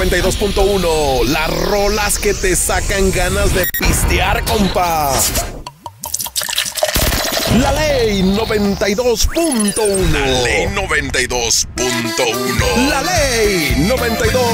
92.1, las rolas que te sacan ganas de pistear, compa. La Ley 92.1. La Ley 92.1. La Ley 92.